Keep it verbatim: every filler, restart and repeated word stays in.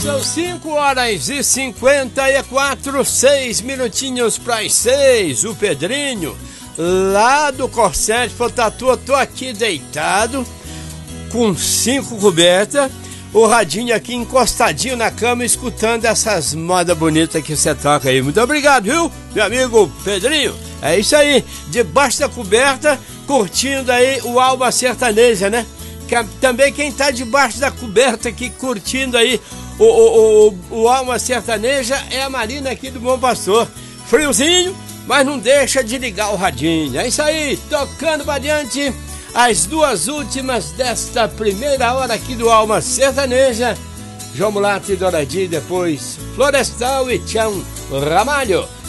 São cinco horas e cinquenta e quatro, seis minutinhos para as seis. O Pedrinho, lá do Corsete, falou: Tatu, eu tô aqui deitado, com cinco cobertas, o radinho aqui encostadinho na cama, escutando essas modas bonitas que você toca aí. Muito obrigado, viu, meu amigo Pedrinho? É isso aí, debaixo da coberta, curtindo aí o Alma Sertaneja, né? Que, também quem tá debaixo da coberta aqui, curtindo aí o, o, o, o Alma Sertaneja, é a Marina aqui do Bom Pastor. Friozinho, mas não deixa de ligar o radinho. É isso aí, tocando pra diante as duas últimas desta primeira hora aqui do Alma Sertaneja. João Mulato e Douradinho, depois Florestal e Tião Ramalho.